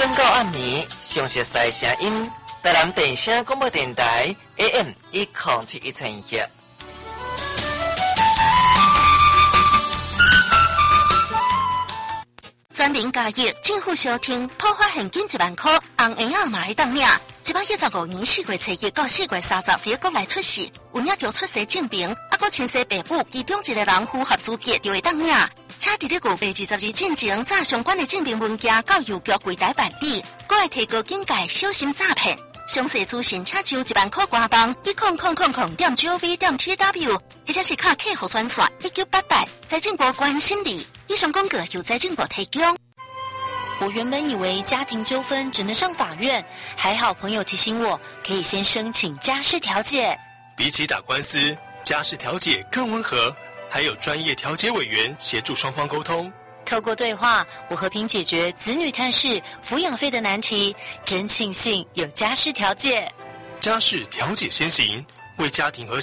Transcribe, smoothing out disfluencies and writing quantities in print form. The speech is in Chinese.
转到暗暝，详细赛声音，台南电声广播电台 AM107121。 全民加益，政府小厅破发现金1万块，红圆仔嘛会当领。115年4月初1到4月30日国内出世，有领着出生证明，还亲生父母其中一个人符合资格就会当领。请伫咧5月22日进前，查相关的证明文件到邮局柜台办理，搁会提高警戒，小心诈骗。详细资讯请就1万块官网10000.gov.tw， 或者是卡客服专线1988，财政部关心你。以上广告由财政部提供。 我原本以为家庭纠纷只能上法院，还好朋友提醒我，可以先申请家事调解。 比起打官司，家事调解更温和，还有专业调解委员协助双方沟通。 透过对话，我和平解决子女探视、抚养费的难题，真庆幸有家事调解。 家事调解先行，为家庭和